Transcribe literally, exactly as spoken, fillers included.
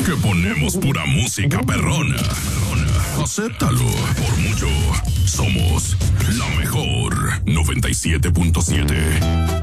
que ponemos pura música perrona. Acéptalo, por mucho. Somos la mejor noventa y siete punto siete.